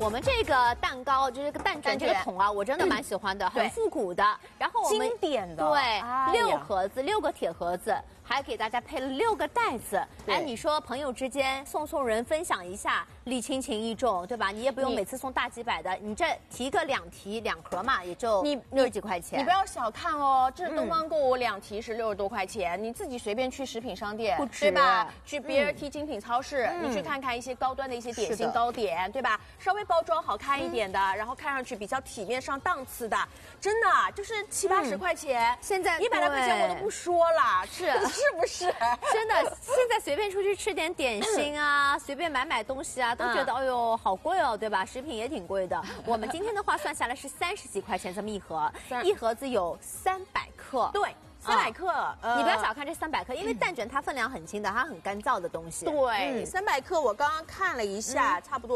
我们这个蛋糕就是这个蛋卷这个桶啊，我真的蛮喜欢的，很复古的。然后我们经典的， 对，6盒子，6个铁盒子。 还给大家配了6个袋子，哎，你说朋友之间送人分享一下，礼轻情意重，对吧？你也不用每次送大几百的，你这提个2盒嘛，也就60几块钱。 你不要小看哦，这是东方购物2提是60多块钱，你自己随便去食品商店，对吧？去 BRT 精品超市，你去看看一些高端的一些点心糕点，对吧？稍微包装好看一点的，然后看上去比较体面上档次的，真的就是70、80块钱， 现在 100来块钱我都不说了，是不是？ 真的，现在随便出去吃点点心啊，随便买东西啊，都觉得哎呦好贵哦，对吧？食品也挺贵的。我们今天的话算下来是30几块钱这么一盒，一盒子有300克。 对。300克， 你不要小看这300克，因为蛋卷它分量很轻的，它很干燥的东西。 对，300克我刚刚看了一下，差不多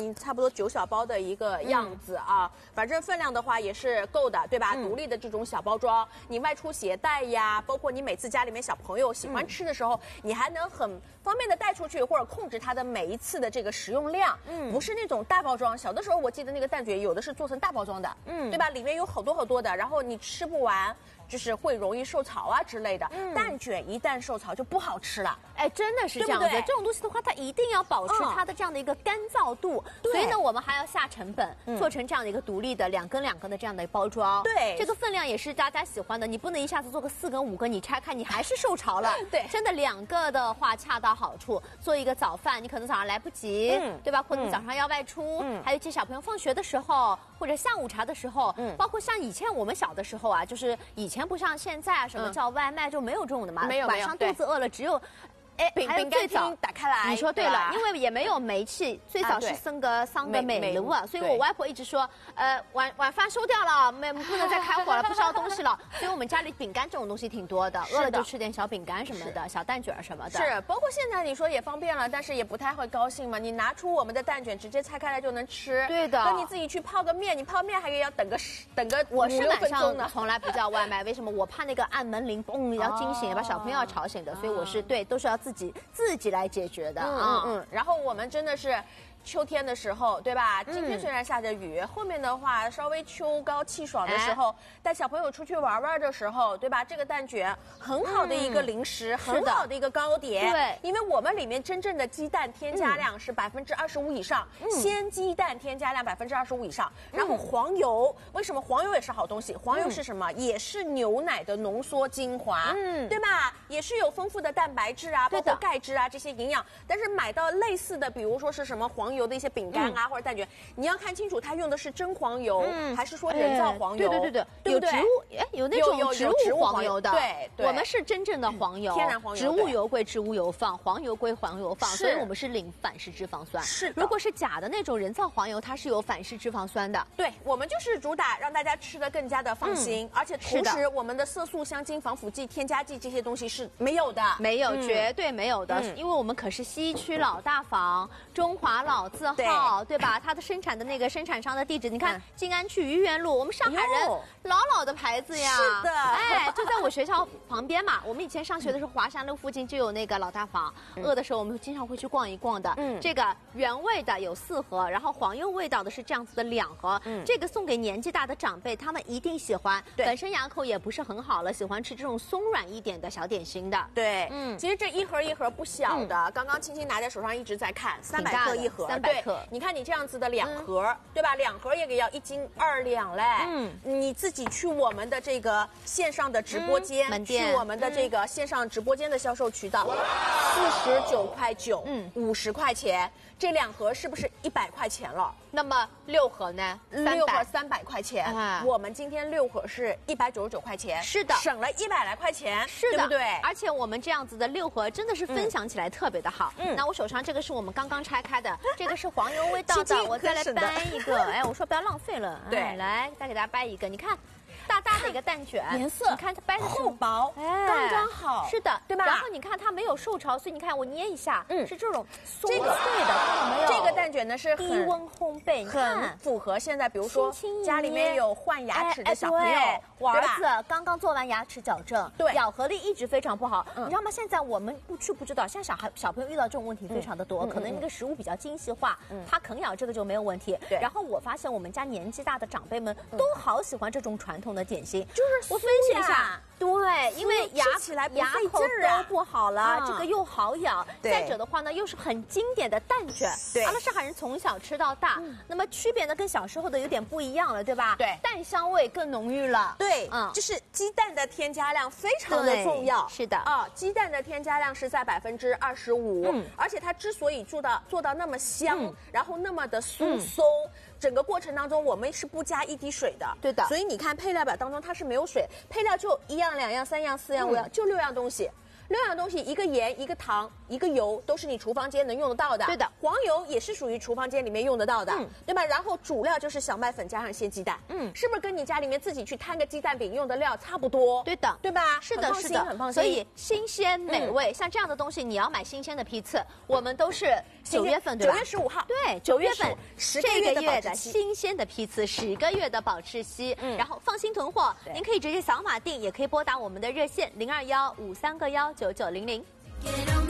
9小包的一个样子啊。反正分量的话也是够的，对吧？独立的这种小包装，你外出携带呀，包括你每次家里面小朋友喜欢吃的时候，你还能很方便的带出去，或者控制它的每一次的这个食用量。不是那种大包装。小的时候我记得那个蛋卷有的是做成大包装的，对吧？里面有好多的，然后你吃不完。就是会容易受潮啊之类的，蛋卷一旦受潮就不好吃了。 哎，真的是这样子。这种东西的话，它一定要保持它的这样的一个干燥度。所以呢，我们还要下成本，做成这样的一个独立的2根2根的这样的包装。 对， 这个分量也是大家喜欢的。你不能一下子做个4根5根，你拆开你还是受潮了。 对， 真的2个的话恰到好处。做一个早饭，你可能早上来不及，对吧？或者你早上要外出，还有接小朋友放学的时候，或者下午茶的时候，包括像以前我们小的时候啊，就是以前不像现在。什么叫外卖就没有这种的嘛？ 没有， 晚上肚子饿了只有。哎，还有最早打开来， 你说对了，因为也没有煤气，最早是生个3个煤炉啊，所以我外婆一直说，晚饭收掉了，不能再开火了，不烧东西了。所以我们家里饼干这种东西挺多的，饿了就吃点小饼干什么的，小蛋卷什么的。 是，包括现在你说也方便了，但是也不太会高兴嘛。你拿出我们的蛋卷，直接拆开来就能吃。 对的。 那你自己去泡个面，你泡面还要等个我是晚上从来不叫外卖，为什么？我怕那个按门铃，嘣要惊醒，把小朋友要吵醒的，所以我是都是要自己来解决的啊。 然后我们真的是。秋天的时候，对吧？今天虽然下着雨，后面的话稍微秋高气爽的时候，带小朋友出去玩的时候，对吧？这个蛋卷很好的一个零食，很好的一个糕点。 对， 因为我们里面真正的鸡蛋添加量是25%以上，鲜鸡蛋添加量25%以上。然后黄油，为什么黄油也是好东西？黄油是什么？也是牛奶的浓缩精华，对吧？也是有丰富的蛋白质啊，包括钙质啊这些营养。但是买到类似的，比如说是什么黄油的一些饼干啊，或者蛋卷，你要看清楚它用的是真黄油，还是说人造黄油？ 对，有植物，有那种植物黄油的。 对， 我们是真正的黄油， 天然黄油。 植物油归植物油放，黄油归黄油放，所以我们是零反式脂肪酸。 是， 如果是假的那种人造黄油，它是有反式脂肪酸的。 对，我们就是主打让大家吃得更加的放心，而且同时我们的色素、香精、防腐剂、添加剂这些东西是没有的， 没有，绝对没有的，因为我们可是西区老大房，中华老字号，对吧？它的生产的那个生产商的地址，你看静安区愚园路，我们上海人老的牌子呀。 是的， 哎，就在我学校旁边嘛。我们以前上学的时候，华山路附近就有那个老大房，饿的时候我们经常会去逛一逛的。这个原味的有4盒，然后黄油味道的是这样子的2盒。这个送给年纪大的长辈，他们一定喜欢。本身牙口也不是很好了，喜欢吃这种松软一点的小点心的。 对，其实这一盒不小的，刚刚青青拿在手上一直在看，300克一盒 ，300克。 你看你这样子的2盒，对吧？2盒也要1斤2两嘞。你自己去我们的这个线上的直播间， 门店， 去我们的这个线上直播间的销售渠道，49块9， 50块钱，这2盒是不是100块钱了？ 那么6盒呢 ？6盒300块钱，我们今天6盒是199块钱， 是的， 省了100来块钱， 是的， 对不对？ 而且我们这样子的6盒真的是分享起来特别的好。那我手上这个是我们刚刚拆开的，这个是黄油味道的，我再来掰一个。哎，我说不要浪费了， 对， 来再给大家掰一个，你看。大大的一个蛋卷， 颜色你看它掰的厚薄，刚刚好， 是的， 吧？ 对然后你看它没有受潮，所以你看我捏一下，是这种松脆的， 看到没有？这个蛋卷选的是低温烘焙， 很符合现在，比如说家里面有换牙齿的小朋友， 我儿子刚刚做完牙齿矫正， 对， 咬合力一直非常不好。你知道吗？现在我们不知道，现在小朋友遇到这种问题非常的多，可能那个食物比较精细化，他啃咬这个就没有问题。 对。 然后我发现我们家年纪大的长辈们都好喜欢这种传统的点心， 就是我分析一下。对，因为牙口都不好了，这个又好咬。再者的话呢，又是很经典的蛋卷， 对， 咱们上海人从小吃到大。那么区别呢，跟小时候的有点不一样了，对吧？ 对， 蛋香味更浓郁了。 对，就是鸡蛋的添加量非常的重要。 是的啊，鸡蛋的添加量是在25%，而且它之所以做到那么香，然后那么的酥松。整个过程当中，我们是不加一滴水的， 对的。 所以你看配料表当中它是没有水，配料就1样、2样、3样、4样、5样，就6样东西。6样东西，一个盐，一个糖，一个油，都是你厨房间能用得到的。 对的， 黄油也是属于厨房间里面用得到的，对吧？然后主料就是小麦粉加上鲜鸡蛋，是不是跟你家里面自己去摊个鸡蛋饼用的料差不多？ 对的， 对吧？ 是的，是的， 很放心。 所以新鲜美味，像这样的东西，你要买新鲜的批次，我们都是9月份，对吧？ 9月15号， 对，9月份这个月的新鲜的批次，10个月的保质期，然后放心囤货，您可以直接扫码订，也可以拨打我们的热线0215319900。